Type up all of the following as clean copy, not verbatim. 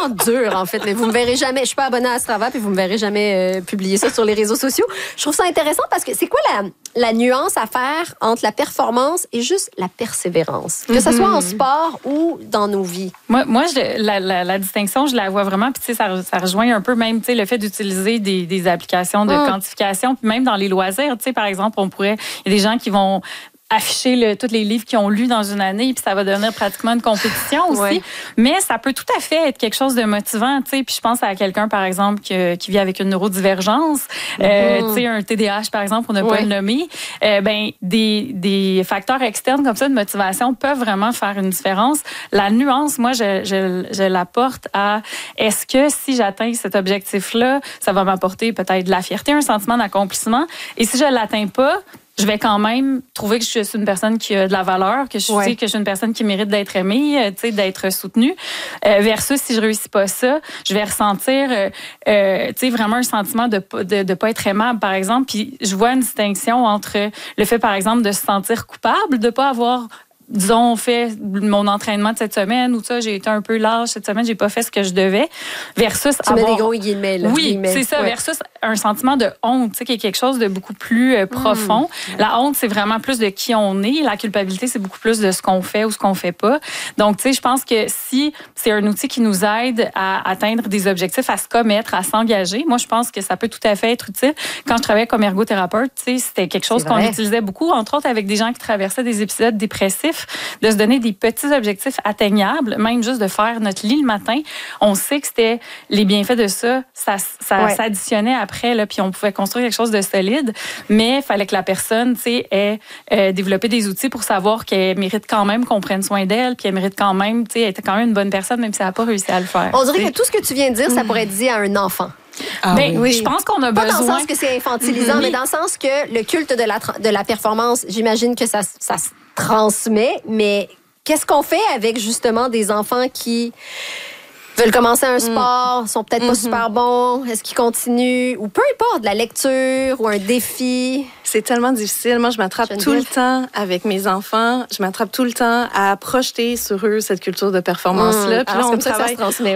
vraiment dur, en fait. Mais vous me verrez jamais. Je suis pas abonnée à Strava, puis vous me verrez jamais publier ça sur les réseaux sociaux. Je trouve ça intéressant parce que c'est quoi la nuance à faire entre la performance et juste la persévérance? Que ce soit en sport ou dans nos vies. Moi la distinction, je la vois vraiment. Puis, tu sais, ça rejoint un peu même, tu sais, le fait d'utiliser des applications de quantification. Puis même dans les loisirs, tu sais, par exemple, il y a des gens qui vont afficher tous les livres qu'ils ont lus dans une année, puis ça va devenir pratiquement une compétition aussi. Ouais. Mais ça peut tout à fait être quelque chose de motivant, tu sais. Puis je pense à quelqu'un, par exemple, qui vit avec une neurodivergence, tu sais, un TDAH, par exemple, pour ne pas le nommer. Des facteurs externes comme ça de motivation peuvent vraiment faire une différence. La nuance, moi, je l'apporte à est-ce que si j'atteins cet objectif-là, ça va m'apporter peut-être de la fierté, un sentiment d'accomplissement. Et si je ne l'atteins pas, je vais quand même trouver que je suis une personne qui a de la valeur, que je suis une personne qui mérite d'être aimée, d'être soutenue. Versus si je réussis pas ça, je vais ressentir vraiment un sentiment de pas être aimable, par exemple. Puis je vois une distinction entre le fait, par exemple, de se sentir coupable, de pas avoir disons, fait mon entraînement de cette semaine ou ça, j'ai été un peu lâche cette semaine, j'ai pas fait ce que je devais, versus tu mets des gros guillemets, là. Oui, c'est ça, versus un sentiment de honte, tu sais, qui est quelque chose de beaucoup plus profond. La honte, c'est vraiment plus de qui on est. La culpabilité, c'est beaucoup plus de ce qu'on fait ou ce qu'on fait pas. Donc, tu sais, je pense que si c'est un outil qui nous aide à atteindre des objectifs, à se commettre, à s'engager, moi, je pense que ça peut tout à fait être utile. Quand je travaillais comme ergothérapeute, tu sais, c'était quelque chose qu'on utilisait beaucoup, entre autres avec des gens qui traversaient des épisodes dépressifs, de se donner des petits objectifs atteignables, même juste de faire notre lit le matin. On sait que c'était les bienfaits de ça s'additionnait après, là, puis on pouvait construire quelque chose de solide, mais il fallait que la personne, tu sais, ait développé des outils pour savoir qu'elle mérite quand même qu'on prenne soin d'elle, puis elle mérite quand même, tu sais, être quand même une bonne personne, même si elle n'a pas réussi à le faire. On dirait que tout ce que tu viens de dire, ça pourrait être dit à un enfant. Je pense qu'on a besoin. Pas dans le sens que c'est infantilisant, mais dans le sens que le culte de la performance, j'imagine que ça se transmet, mais qu'est-ce qu'on fait avec justement des enfants qui veulent commencer un sport, sont peut-être pas super bons, est-ce qu'ils continuent, ou peu importe, de la lecture ou un défi? C'est tellement difficile. Moi, je m'attrape tout le temps avec mes enfants. Je m'attrape tout le temps à projeter sur eux cette culture de performance-là. Puis là, on travaille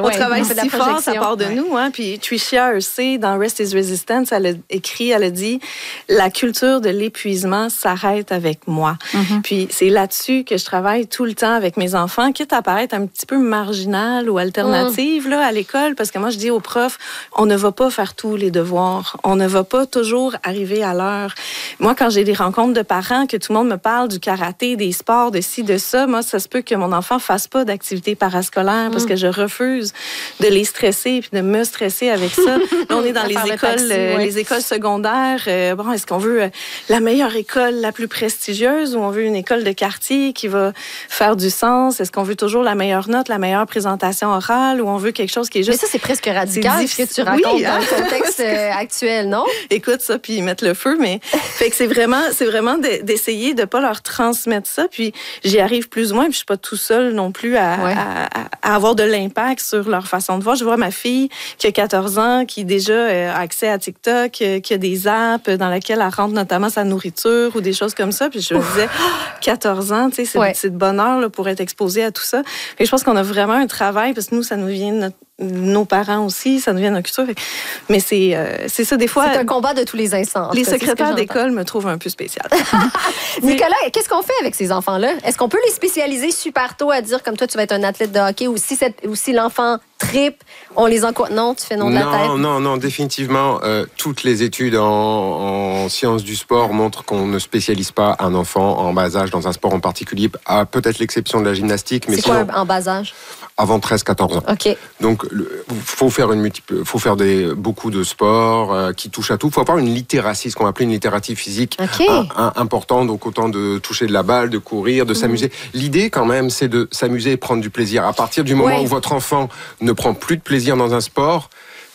si fort, ça part de nous. Hein. Puis Tricia Hersey, dans Rest is Resistance, elle a dit « La culture de l'épuisement s'arrête avec moi. Puis c'est là-dessus que je travaille tout le temps avec mes enfants, quitte à paraître un petit peu marginal ou alternative là, à l'école, parce que moi, je dis aux profs, on ne va pas faire tous les devoirs. On ne va pas toujours arriver à l'heure. Moi, quand j'ai des rencontres de parents, que tout le monde me parle du karaté, des sports, de ci, de ça, moi, ça se peut que mon enfant fasse pas d'activité parascolaire parce que je refuse de les stresser puis de me stresser avec ça. Là, on est dans les écoles secondaires. Bon, est-ce qu'on veut la meilleure école, la plus prestigieuse, ou on veut une école de quartier qui va faire du sens? Est-ce qu'on veut toujours la meilleure note, la meilleure présentation orale, ou on veut quelque chose qui est juste... Mais ça, c'est presque radical, ce que tu racontes dans le contexte actuel, non? Écoute ça, puis mettre le feu, mais... Fait que c'est vraiment d'essayer de pas leur transmettre ça, puis j'y arrive plus ou moins, puis je suis pas tout seule non plus à avoir de l'impact sur leur façon de voir. Je vois ma fille qui a 14 ans, qui déjà a accès à TikTok, qui a des apps dans lesquelles elle rentre notamment sa nourriture ou des choses comme ça, puis je me disais, 14 ans, tu sais, c'est de bonheur là, pour être exposée à tout ça. Et je pense qu'on a vraiment un travail, parce que nous, ça nous vient de nos parents aussi, ça nous vient de notre culture. Mais c'est ça, des fois... C'est un combat de tous les instants. Les secrétaires d'école me trouvent un peu spéciale. Nicolas, qu'est-ce qu'on fait avec ces enfants-là? Est-ce qu'on peut les spécialiser super tôt à dire, comme toi, tu vas être un athlète de hockey, ou si l'enfant tripe, on les encourage? Non, tu fais non de la tête? Non, définitivement. Toutes les études en sciences du sport montrent qu'on ne spécialise pas un enfant en bas âge dans un sport en particulier, à peut-être l'exception de la gymnastique. Mais c'est quoi en bas âge? Avant 13-14 ans. OK. Donc, faut faire beaucoup de sports qui touchent à tout. Il faut avoir une littératie, ce qu'on appelle une littératie physique importante. Donc, autant de toucher de la balle, de courir, de s'amuser. L'idée, quand même, c'est de s'amuser et prendre du plaisir. À partir du moment où votre enfant ne prend plus de plaisir dans un sport,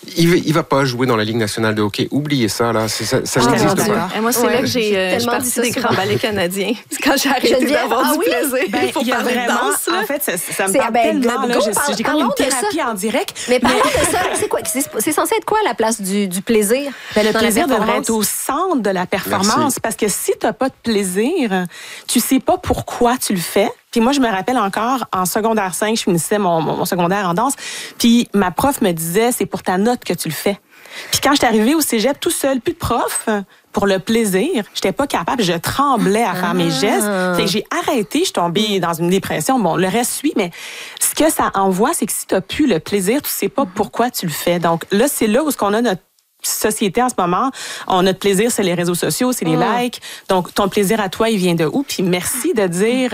il va pas jouer dans la Ligue nationale de hockey. Oubliez ça, là. Ça n'existe pas. Et moi, c'est là que je partie des grands ballets canadiens. C'est quand j'ai arrêté d'avoir du plaisir. Il y a vraiment... En fait, ça me parle tellement. J'ai comme une thérapie en direct. Mais parlons de ça. C'est quoi? C'est censé être quoi la place du plaisir? Le plaisir devrait être au centre de la performance. Parce que si tu n'as pas de plaisir, tu sais pas pourquoi tu le fais. Puis moi, je me rappelle encore, en secondaire 5, je finissais mon secondaire en danse, puis ma prof me disait, c'est pour ta note que tu le fais. Puis quand j'étais arrivée au cégep tout seul, plus de prof, pour le plaisir, j'étais pas capable, je tremblais à faire mes gestes. Fait que j'ai arrêté, je suis tombée dans une dépression. Bon, le reste suit, mais ce que ça envoie, c'est que si t'as plus le plaisir, tu sais pas pourquoi tu le fais. Donc là, c'est là où on a notre société en ce moment. Notre plaisir, c'est les réseaux sociaux, c'est les likes. Donc, ton plaisir à toi, il vient de où? Puis merci de dire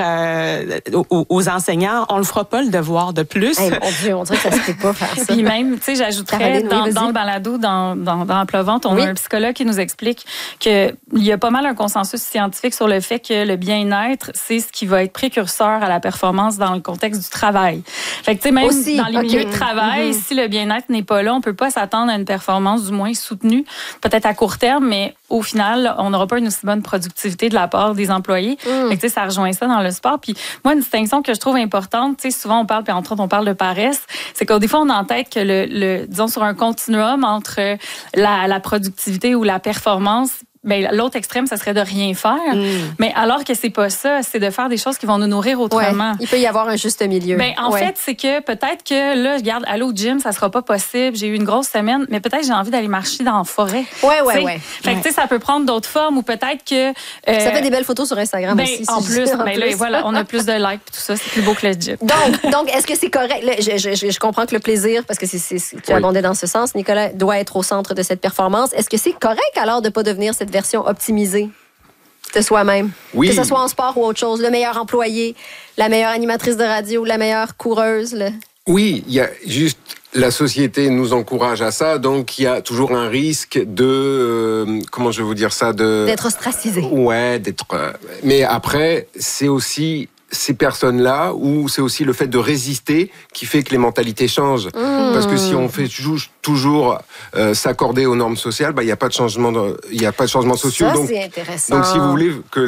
aux enseignants, on le fera pas le devoir de plus. Hey, mon Dieu, on dirait que ça se fait pas faire ça. Puis même, tu sais, j'ajouterais dans le balado, dans Pleuvante, on a un psychologue qui nous explique qu'il y a pas mal un consensus scientifique sur le fait que le bien-être, c'est ce qui va être précurseur à la performance dans le contexte du travail. Fait que, tu sais, même aussi, dans les milieux de travail, si le bien-être n'est pas là, on peut pas s'attendre à une performance du moins soutenue, peut-être à court terme, mais au final, on n'aura pas une aussi bonne productivité de la part des employés. Fait que, ça rejoint ça dans le sport. Puis moi, une distinction que je trouve importante, souvent on parle, puis entre autres, on parle de paresse, c'est que des fois, on a en tête que disons, sur un continuum entre la productivité ou la performance, ben, l'autre extrême, ça serait de rien faire. Mais alors que c'est pas ça, c'est de faire des choses qui vont nous nourrir autrement. Ouais, il peut y avoir un juste milieu. Ben, en fait, c'est que peut-être que là, regarde, aller au gym, ça sera pas possible. J'ai eu une grosse semaine, mais peut-être j'ai envie d'aller marcher dans la forêt. Ouais. Fait que, tu sais, ça peut prendre d'autres formes ou peut-être que. Ça fait des belles photos sur Instagram aussi. En plus, là, voilà, on a plus de likes et tout ça. C'est plus beau que le gym. Donc est-ce que c'est correct? Là, je comprends que le plaisir, parce que tu abondais dans ce sens, Nicolas, doit être au centre de cette performance. Est-ce que c'est correct alors de pas devenir cette version optimisée de soi-même? Oui. Que ce soit en sport ou autre chose, le meilleur employé, la meilleure animatrice de radio, la meilleure coureuse. Oui, il y a juste... La société nous encourage à ça, donc il y a toujours un risque de... comment je vais vous dire ça? D'être ostracisé. Ouais, d'être... mais après, c'est aussi... ces personnes-là, ou c'est aussi le fait de résister qui fait que les mentalités changent. Parce que si on fait toujours s'accorder aux normes sociales, il n'y a pas de changement, sociaux. Ça, donc, c'est intéressant. Donc, si vous voulez que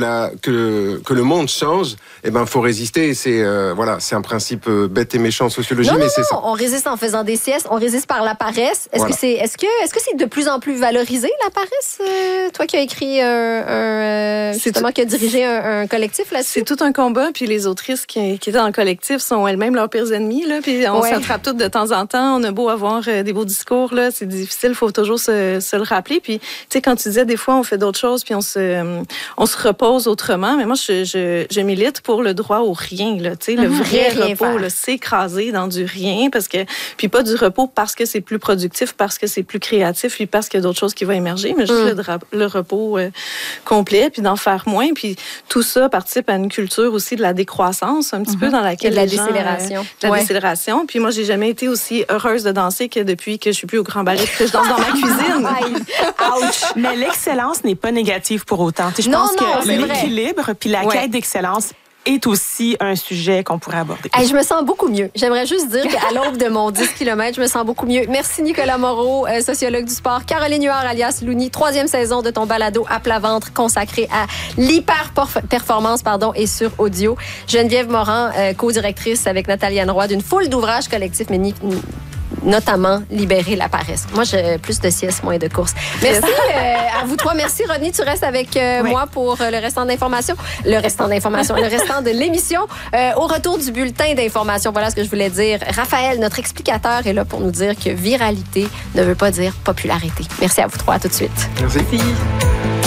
le monde change, faut résister. C'est un principe bête et méchant sociologie, mais c'est ça. On résiste en faisant des siestes, on résiste par la paresse. Est-ce que c'est de plus en plus valorisé, la paresse? Toi qui as écrit justement, qui a dirigé un collectif là-dessus. C'est tout un combat, puis les autrices qui étaient dans le collectif sont elles-mêmes leurs pires ennemis, là, puis on s'attrape toutes de temps en temps. On a beau avoir des beaux discours, là, c'est difficile, il faut toujours se le rappeler. Puis, tu sais, quand tu disais, des fois, on fait d'autres choses, puis on se repose autrement, mais moi, je milite pour le droit au rien, là, tu sais, le vrai repos, là, s'écraser dans du rien, puis pas du repos parce que c'est plus productif, parce que c'est plus créatif, puis parce qu'il y a d'autres choses qui vont émerger, mais juste le repos complet, puis d'en faire moins, puis tout ça participe à une culture aussi de la décroissance, un petit peu, dans laquelle la décélération. La décélération. Puis moi, j'ai jamais été aussi heureuse de danser que depuis que je suis plus au Grand Ballet, que je danse dans ma cuisine. Ouch! Mais l'excellence n'est pas négative pour autant. Je pense que l'équilibre puis la quête d'excellence est aussi un sujet qu'on pourrait aborder. Hey, je me sens beaucoup mieux. J'aimerais juste dire qu'à l'aube de mon 10 km, je me sens beaucoup mieux. Merci Nicolas Moreau, sociologue du sport. Caroline Huard, alias Louni, 3e saison de ton balado à plat ventre consacré à l'hyper-performance et sur audio. Geneviève Morin, co-directrice avec Nathalie Anne Roy d'une foule d'ouvrages collectifs, mais notamment libérer la paresse. Moi, j'ai plus de sieste, moins de courses. Merci à vous trois. Merci, Rodney. Tu restes avec moi pour le restant d'informations. Le restant de l'émission. Au retour du bulletin d'information, voilà ce que je voulais dire. Raphaël, notre explicateur, est là pour nous dire que viralité ne veut pas dire popularité. Merci à vous trois. À tout de suite. Merci.